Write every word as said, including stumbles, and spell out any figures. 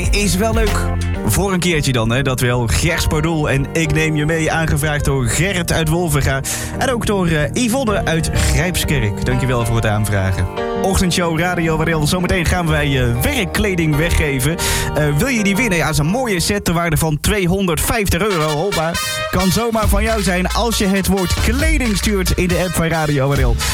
Hij is wel leuk. Voor een keertje dan, hè, dat wel. Gers Pardoel en Ik Neem Je Mee, aangevraagd door Gerrit uit Wolvenga. En ook door uh, Yvonne uit Grijpskerk. Dankjewel voor het aanvragen. Ochtendshow Radio Warel. Zometeen gaan wij uh, werkkleding weggeven. Uh, wil je die winnen? Ja, dat is een mooie set ter waarde van tweehonderdvijftig euro. Hoppa. Kan zomaar van jou zijn als je het woord kleding stuurt in de app van Radio Warel.